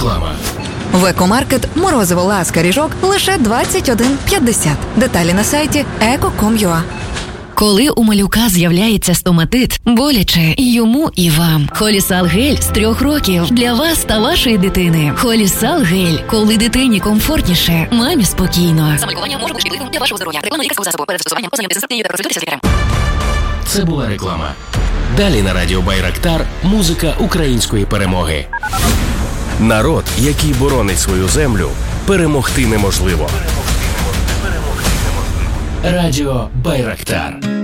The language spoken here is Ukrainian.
Реклама. В Екомаркет морозиво Ласка ріжок лише 21,50. Деталі на сайті eco.com.ua. Коли у малюка з'являється стоматит, боляче йому і вам. Холісал гель з 3 років для вас та вашої дитини. Холісал гель, коли дитині комфортніше, мамі спокійно. Самолікування може бути шкідливим для вашого здоров'я. Реклама лікарського засобу. Перед застосуванням ознайомтеся з інструкцією та консультуйтеся з лікарем. Це була реклама. Далі на радіо Байрактар музика української перемоги. Народ, який боронить свою землю, перемогти неможливо. Радіо Байрактар.